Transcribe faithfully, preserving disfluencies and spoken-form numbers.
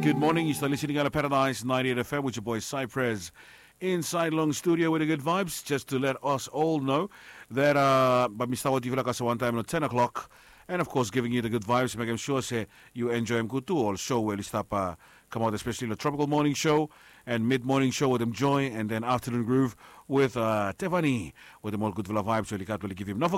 Good morning. You start listening out of Paradise ninety-eight F M with your boy Cypress inside Long Studio with the good vibes. Just to let us all know that uh, but Mister What you like us one time at ten o'clock. And of course, giving you the good vibes, making sure say you enjoy them good too. All show where you stop uh, come out, especially the tropical morning show and mid morning show with them Joy, and then afternoon groove with uh, Tevani with them all good vibes. So you can't really give him enough.